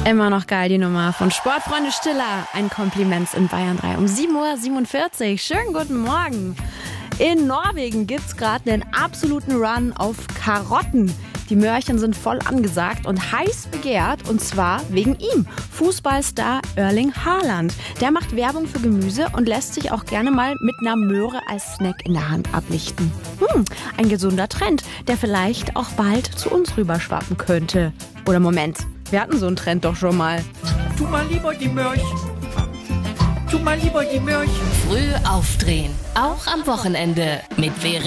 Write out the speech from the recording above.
Immer noch geil, die Nummer von Sportfreunde Stiller. Ein Kompliment in Bayern 3 um 7:47 Uhr. Schönen guten Morgen. In Norwegen gibt's gerade den absoluten Run auf Karotten. Die Möhrchen sind voll angesagt und heiß begehrt, und zwar wegen ihm. Fußballstar Erling Haaland. Der macht Werbung für Gemüse und lässt sich auch gerne mal mit einer Möhre als Snack in der Hand ablichten. Ein gesunder Trend, der vielleicht auch bald zu uns rüberschwappen könnte. Oder Moment, wir hatten so einen Trend doch schon mal. Tu mal lieber die Möhrchen. Tu mal lieber die Möhrchen. Früh aufdrehen, auch am Wochenende mit Verena.